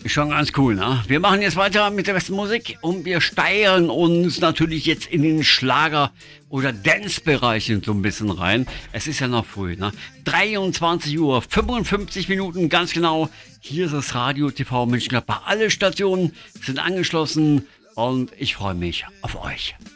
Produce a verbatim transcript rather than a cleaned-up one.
Schon ganz cool, ne? Wir machen jetzt weiter mit der besten Musik und wir steigern uns natürlich jetzt in den Schlager- oder Dance-Bereich so ein bisschen rein. Es ist ja noch früh, ne? dreiundzwanzig Uhr fünfundfünfzig Minuten, ganz genau. Hier ist das Radio T V Mönchengladbach. Alle Stationen sind angeschlossen und ich freue mich auf euch.